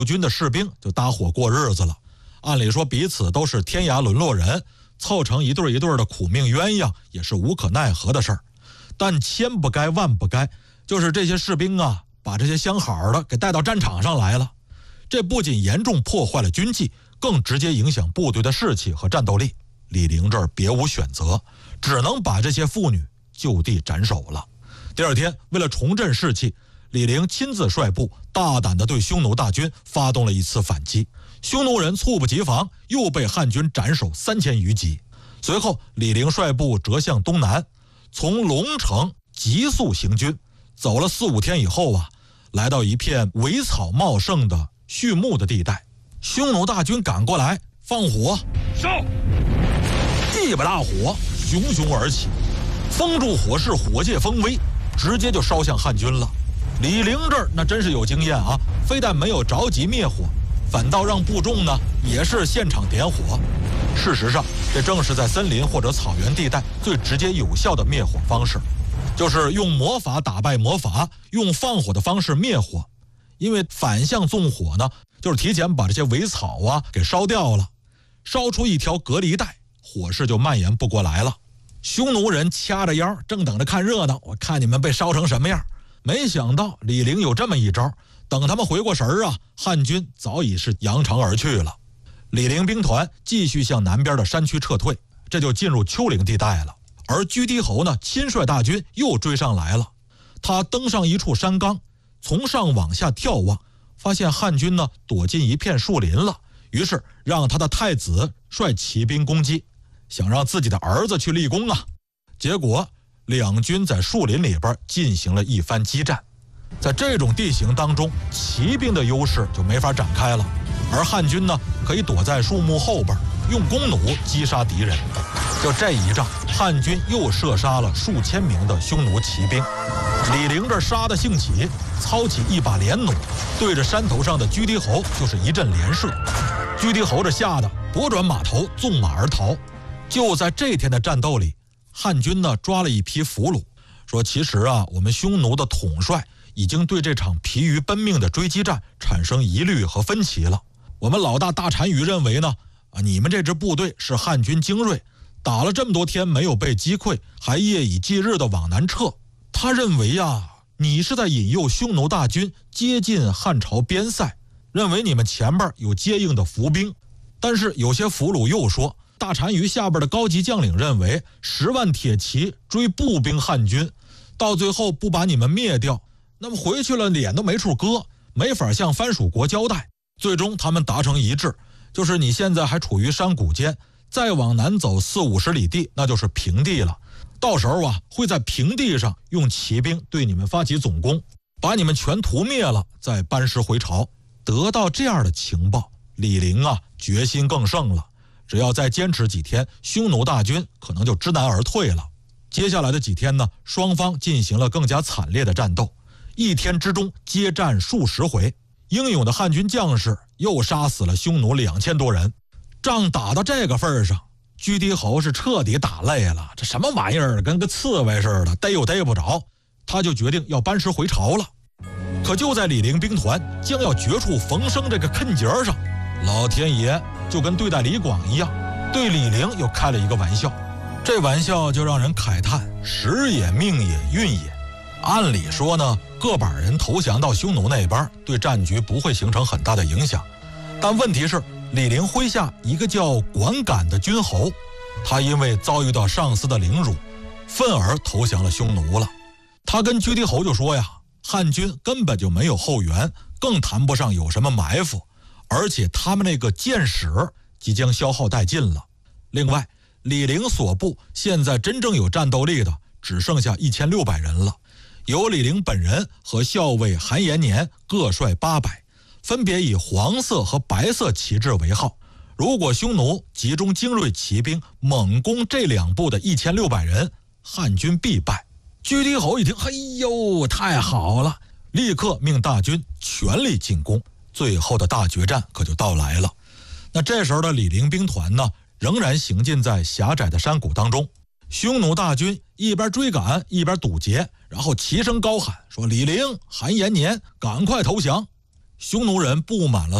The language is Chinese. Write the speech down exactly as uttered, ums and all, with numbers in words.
军的士兵就搭伙过日子了。按理说彼此都是天涯沦落人，凑成一对一对的苦命鸳鸯也是无可奈何的事儿。但千不该万不该，就是这些士兵啊，把这些相好的给带到战场上来了。这不仅严重破坏了军纪，更直接影响部队的士气和战斗力。李陵这儿别无选择，只能把这些妇女就地斩首了。第二天，为了重振士气，李陵亲自率部大胆地对匈奴大军发动了一次反击。匈奴人猝不及防，又被汉军斩首三千余级。随后，李陵率部折向东南，从龙城急速行军，走了四五天以后啊，来到一片苇草茂盛的畜牧的地带。匈奴大军赶过来，放火， 烧！ 一把大火熊熊而起，封住火势，火借风威，直接就烧向汉军了。李陵这儿那真是有经验啊，非但没有着急灭火，反倒让部众呢也是现场点火。事实上，这正是在森林或者草原地带最直接有效的灭火方式，就是用魔法打败魔法，用放火的方式灭火。因为反向纵火呢，就是提前把这些苇草啊给烧掉了，烧出一条隔离带，火势就蔓延不过来了。匈奴人掐着腰，正等着看热闹，我看你们被烧成什么样。没想到李陵有这么一招，等他们回过神儿啊，汉军早已是扬长而去了。李陵兵团继续向南边的山区撤退，这就进入丘陵地带了。而居低侯呢，亲率大军又追上来了。他登上一处山岗，从上往下眺望，发现汉军呢躲进一片树林了，于是让他的太子率骑兵攻击，想让自己的儿子去立功啊。结果两军在树林里边进行了一番激战。在这种地形当中，骑兵的优势就没法展开了，而汉军呢可以躲在树木后边，用弓弩击杀敌人。就这一仗，汉军又射杀了数千名的匈奴骑兵。李陵这杀得兴起，操起一把连弩，对着山头上的居低侯就是一阵连射。居低侯这吓得拨转马头，纵马而逃。就在这天的战斗里，汉军呢抓了一批俘虏，说其实啊，我们匈奴的统帅已经对这场疲于奔命的追击战产生疑虑和分歧了。我们老大大单于认为呢，啊，你们这支部队是汉军精锐，打了这么多天没有被击溃，还夜以继日的往南撤。他认为呀，你是在引诱匈奴大军接近汉朝边塞，认为你们前边有接应的伏兵。但是有些俘虏又说，大单于下边的高级将领认为十万铁骑追步兵汉军，到最后不把你们灭掉，那么回去了脸都没处搁，没法向藩属国交代。最终他们达成一致，就是你现在还处于山谷间，再往南走四五十里地，那就是平地了。到时候啊，会在平地上用骑兵对你们发起总攻，把你们全屠灭了，再班师回朝。得到这样的情报，李陵啊决心更盛了，只要再坚持几天，匈奴大军可能就知难而退了。接下来的几天呢，双方进行了更加惨烈的战斗，一天之中接战数十回，英勇的汉军将士又杀死了匈奴两千多人。仗打到这个份上，居低侯是彻底打累了，这什么玩意儿，跟个刺猬似的，逮又逮不着，他就决定要班师回朝了。可就在李陵兵团将要绝处逢生这个坎节上，老天爷就跟对待李广一样，对李陵又开了一个玩笑。这玩笑就让人慨叹，时也命也运也。按理说呢，个把人投降到匈奴那边，对战局不会形成很大的影响。但问题是，李陵麾下一个叫管敢的军侯，他因为遭遇到上司的凌辱，愤而投降了匈奴了。他跟居低侯就说呀，汉军根本就没有后援，更谈不上有什么埋伏，而且他们那个箭矢即将消耗殆尽了。另外，李陵所部现在真正有战斗力的只剩下一千六百人了，由李陵本人和校尉韩延年各率八百，分别以黄色和白色旗帜为号。如果匈奴集中精锐骑兵猛攻这两部的一千六百人，汉军必败。居低侯一听，哎呦，太好了，立刻命大军全力进攻。最后的大决战可就到来了。那这时候的李陵兵团呢，仍然行进在狭窄的山谷当中。匈奴大军一边追赶一边堵截，然后齐声高喊说，李陵、韩延年赶快投降。 匈奴人布满了